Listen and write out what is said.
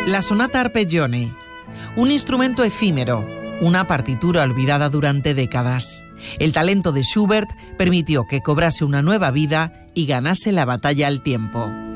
La sonata arpeggione, un instrumento efímero, una partitura olvidada durante décadas. El talento de Schubert permitió que cobrase una nueva vida y ganase la batalla al tiempo.